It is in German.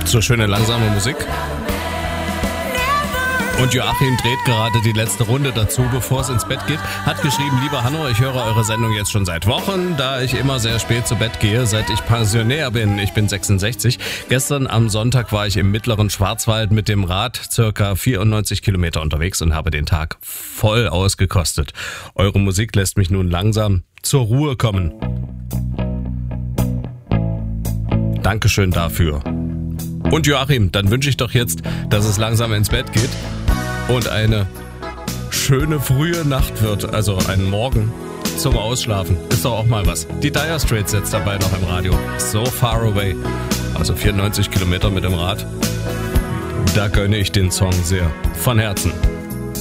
So schöne langsame Musik. Und Joachim dreht gerade die letzte Runde dazu, bevor es ins Bett geht. Hat geschrieben, lieber Hanno, ich höre eure Sendung jetzt schon seit Wochen, da ich immer sehr spät zu Bett gehe, seit ich Pensionär bin. Ich bin 66. Gestern am Sonntag war ich im mittleren Schwarzwald mit dem Rad circa 94 Kilometer unterwegs und habe den Tag voll ausgekostet. Eure Musik lässt mich nun langsam zur Ruhe kommen. Dankeschön dafür. Und Joachim, dann wünsche ich doch jetzt, dass es langsam ins Bett geht und eine schöne frühe Nacht wird, also einen Morgen zum Ausschlafen. Ist doch auch mal was. Die Dire Straits jetzt dabei noch im Radio. So Far Away. Also 94 Kilometer mit dem Rad. Da gönne ich den Song sehr. Von Herzen.